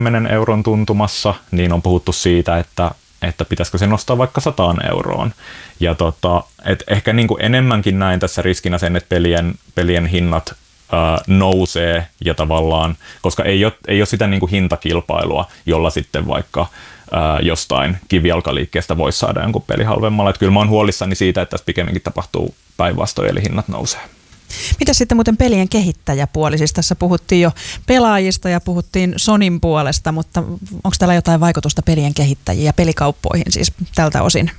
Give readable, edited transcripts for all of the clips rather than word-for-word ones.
10 euron tuntumassa, niin on puhuttu siitä, että pitäisikö se nostaa vaikka 100 euroon. Ja et ehkä niin kuin enemmänkin näin tässä riskinä sen, että pelien hinnat nousee ja tavallaan, koska ei ole sitä niin kuin hintakilpailua, jolla sitten vaikka jostain kivijalkaliikkeestä voisi saada jonkun peli halvemmalla. Että kyllä mä oon huolissani siitä, että tässä pikemminkin tapahtuu päinvastoin, eli hinnat nousee. Mitä sitten muuten pelien kehittäjäpuoli? Siis tässä puhuttiin jo pelaajista ja puhuttiin Sonyn puolesta, mutta onko täällä jotain vaikutusta pelien kehittäjiin ja pelikauppoihin siis tältä osin?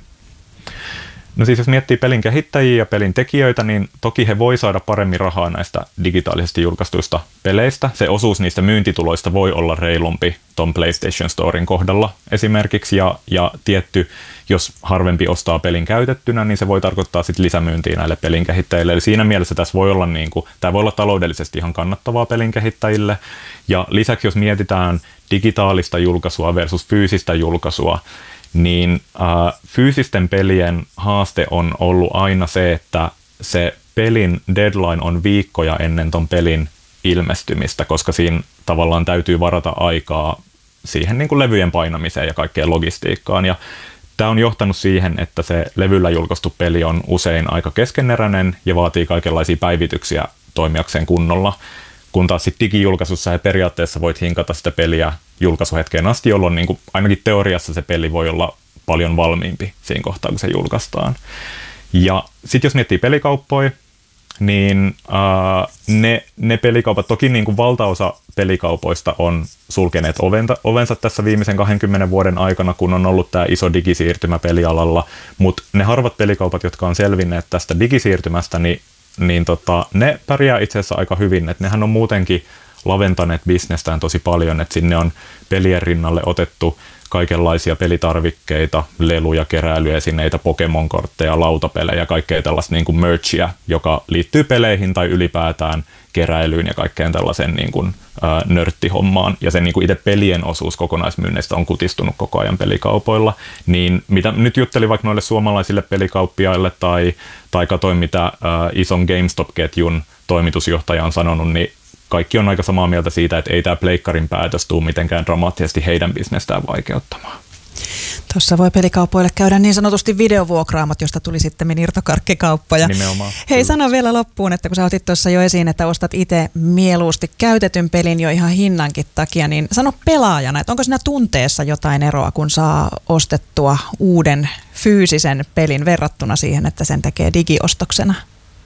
No siis jos miettii pelin kehittäjiä ja pelin tekijöitä, niin toki he voi saada paremmin rahaa näistä digitaalisesti julkaistuista peleistä. Se osuus niistä myyntituloista voi olla reilumpi ton PlayStation Storen kohdalla esimerkiksi, ja tietty, jos harvempi ostaa pelin käytettynä, niin se voi tarkoittaa sitten lisämyyntiä näille pelin kehittäjille. Eli siinä mielessä tässä voi olla, tämä voi olla taloudellisesti ihan kannattavaa pelin kehittäjille. Ja lisäksi jos mietitään digitaalista julkaisua versus fyysistä julkaisua, niin fyysisten pelien haaste on ollut aina se, että se pelin deadline on viikkoja ennen ton pelin ilmestymistä, koska siinä tavallaan täytyy varata aikaa siihen niin kuin levyjen painamiseen ja kaikkeen logistiikkaan. Ja tämä on johtanut siihen, että se levyllä julkaistu peli on usein aika keskeneräinen ja vaatii kaikenlaisia päivityksiä toimijakseen kunnolla. Kun taas sitten digijulkaisussa ja periaatteessa voit hinkata sitä peliä julkaisuhetkeen asti, jolloin niin kuin ainakin teoriassa se peli voi olla paljon valmiimpi siinä kohtaa, kun se julkaistaan. Ja sitten jos miettii pelikauppoja, niin ne pelikaupat, toki niin kuin valtaosa pelikaupoista on sulkeneet ovensa tässä viimeisen 20 vuoden aikana, kun on ollut tämä iso digisiirtymä pelialalla, mutta ne harvat pelikaupat, jotka on selvinneet tästä digisiirtymästä, niin ne pärjää itse asiassa aika hyvin, että nehän on muutenkin laventaneet bisnestään tosi paljon, että sinne on pelien rinnalle otettu kaikenlaisia pelitarvikkeita, leluja, keräilyesineitä, Pokemon-kortteja, lautapelejä, kaikkea tällaista niin kuin merchia, joka liittyy peleihin tai ylipäätään keräilyyn ja kaikkeen tällaisen niin kuin, nörttihommaan. Ja sen niin kuin itse pelien osuus kokonaismyynneistä on kutistunut koko ajan pelikaupoilla. Niin mitä nyt juttelin vaikka noille suomalaisille pelikauppiaille tai katsoin mitä ison GameStop-ketjun toimitusjohtaja on sanonut, niin kaikki on aika samaa mieltä siitä, että ei tämä pleikkarin päätös tule mitenkään dramaattisesti heidän bisnestään vaikeuttamaan. Tuossa voi pelikaupoille käydä niin sanotusti videovuokraamot, josta tuli sitten irtokarkkikauppa. Nimenomaan. Hei, sano vielä loppuun, että kun sä otit tuossa jo esiin, että ostat itse mieluusti käytetyn pelin jo ihan hinnankin takia, niin sano pelaajana, että onko siinä tunteessa jotain eroa, kun saa ostettua uuden fyysisen pelin verrattuna siihen, että sen tekee digiostoksena?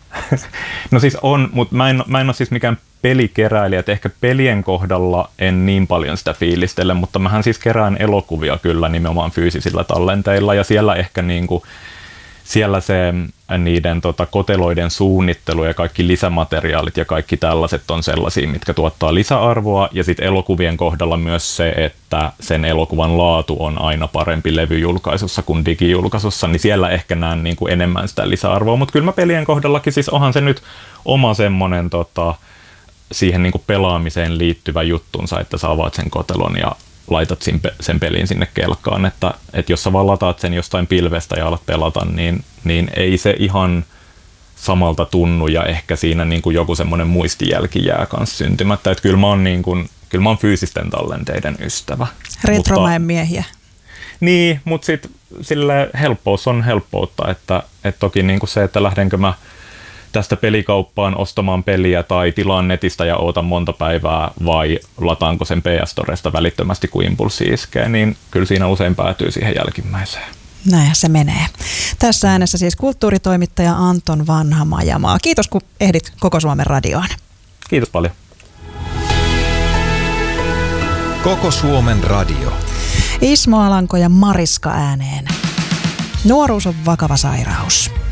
No siis on, mutta mä en ole siis mikään pelikeräilijä, että ehkä pelien kohdalla en niin paljon sitä fiilistele, mutta mähän siis kerään elokuvia kyllä nimenomaan fyysisillä tallenteilla, ja siellä ehkä niinku, siellä se niiden koteloiden suunnittelu ja kaikki lisämateriaalit ja kaikki tällaiset on sellaisia, mitkä tuottaa lisäarvoa, ja sitten elokuvien kohdalla myös se, että sen elokuvan laatu on aina parempi levyjulkaisussa kuin digijulkaisussa, niin siellä ehkä näen niinku enemmän sitä lisäarvoa, mutta kyllä mä pelien kohdallakin, siis onhan se nyt oma semmoinen siihen niinku pelaamiseen liittyvä juttunsa, että sä avaat sen kotelon ja laitat sen pelin sinne kelkkaan, että jos sä vaan lataat sen jostain pilvestä ja alat pelata, niin ei se ihan samalta tunnu, ja ehkä siinä niin kuin joku semmoinen muistijälki jää kanssa syntymättä, että kyllä mä oon fyysisten tallenteiden ystävä. Retromäen miehiä. Niin, mutta sitten sille helppous on helppoutta, että toki niin kuin se, että lähdenkö mä tästä pelikauppaan ostamaan peliä tai tilaan netistä ja ootan monta päivää vai lataanko sen PS Storesta välittömästi, kun impulssi iskee, niin kyllä siinä usein päätyy siihen jälkimmäiseen. Näin se menee. Tässä äänessä siis kulttuuritoimittaja Anton Vanha-Majamaa. Kiitos, kun ehdit Koko Suomen radioon. Kiitos paljon. Koko Suomen radio. Ismo Alanko ja Mariska ääneen. Nuoruus on vakava sairaus.